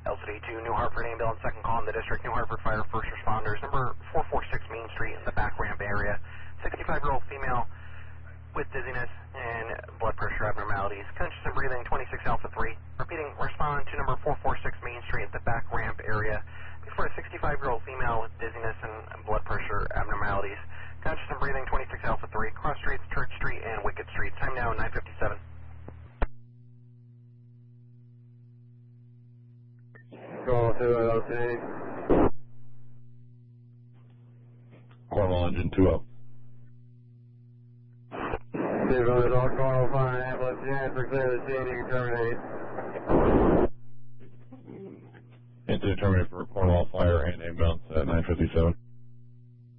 LCD 2, New Hartford ambulance, second call in the district, New Hartford Fire First Responders, number 446 Main Street in the back ramp area. 65-year-old female with dizziness and blood pressure abnormalities, conscious and breathing, 26 Alpha 3. Repeating, respond to number 446 Main Street at the back ramp area for a 65-year-old female with dizziness and blood pressure abnormalities, conscious and breathing, 26 Alpha 3, cross streets, Church Street and Wicked Street. Time now 9:57. Call to LC. Cornwall engine 2-0. Vehicles all Cornwall Fire and ambulance units for clear the scene. You can terminate. Into terminate for Cornwall Fire and ambulance at 9:57.